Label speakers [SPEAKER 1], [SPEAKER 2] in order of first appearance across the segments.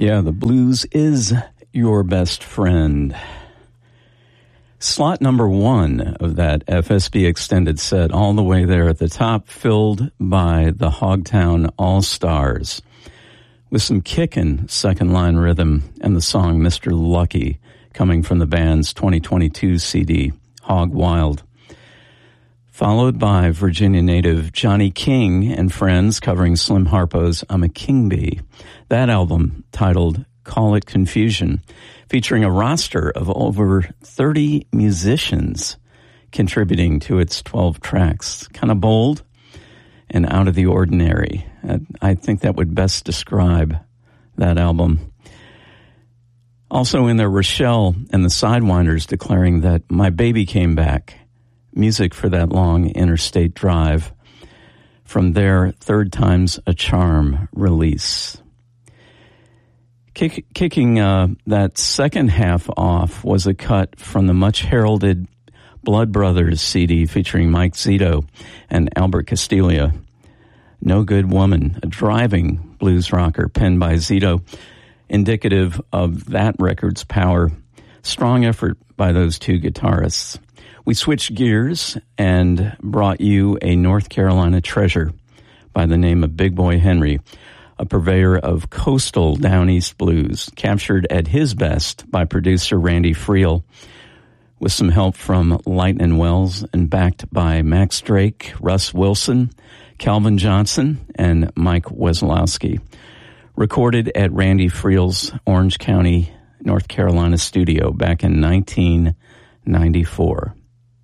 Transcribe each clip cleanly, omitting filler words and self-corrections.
[SPEAKER 1] Yeah, the blues is your best friend. Slot number 1 of that FSB extended set, all the way there at the top, filled by the Hogtown All-Stars, with some kickin' second-line rhythm and the song Mr. Lucky, coming from the band's 2022 CD, Hog Wild. Followed by Virginia native Johnny King and Friends covering Slim Harpo's I'm a King Bee. That album, titled Call It Confusion, featuring a roster of over 30 musicians contributing to its 12 tracks. Kind of bold and out of the ordinary. I think that would best describe that album. Also in there, Rochelle and the Sidewinders declaring that My Baby Came Back, music for that long interstate drive, from their Third Time's a Charm release. Kicking that second half off was a cut from the much-heralded Blood Brothers CD featuring Mike Zito and Albert Castiglia. No Good Woman, a driving blues rocker penned by Zito, indicative of that record's power. Strong effort by those two guitarists. We switched gears and brought you a North Carolina treasure by the name of Big Boy Henry, a purveyor of coastal down east blues, captured at his best by producer Randy Friel, with some help from Lightnin' Wells and backed by Max Drake, Russ Wilson, Calvin Johnson, and Mike Wesolowski. Recorded at Randy Friel's Orange County, North Carolina studio back in 1994.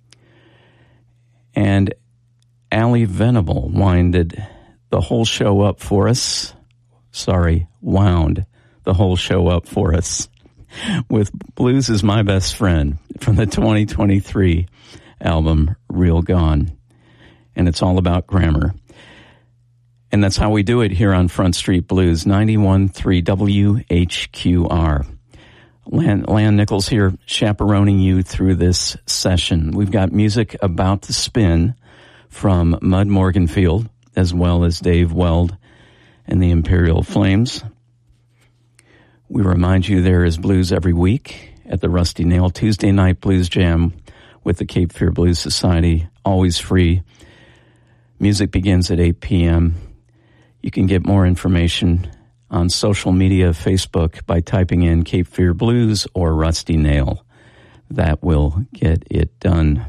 [SPEAKER 1] And Allie Venable winded the whole show up for us. Wound the whole show up for us with Blues Is My Best Friend from the 2023 album Real Gone. And it's all about grammar. And that's how we do it here on Front Street Blues, 91.3 WHQR. Lan Nichols here, chaperoning you through this session. We've got music about to spin from Mud Morganfield, as well as Dave Weld and the Imperial Flames. We remind you there is blues every week at the Rusty Nail Tuesday Night Blues Jam with the Cape Fear Blues Society, always free. Music begins at 8 p.m. You can get more information on social media, Facebook, by typing in Cape Fear Blues or Rusty Nail. That will get it done.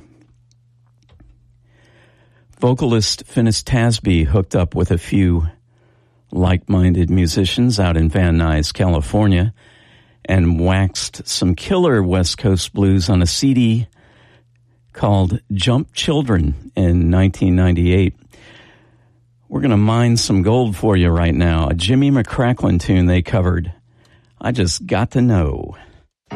[SPEAKER 1] Vocalist Finis Tasby hooked up with a few like-minded musicians out in Van Nuys, California, and waxed some killer West Coast blues on a CD called Jump Children in 1998. We're going to mine some gold for you right now. A Jimmy McCracklin tune they covered, I Just Got to Know.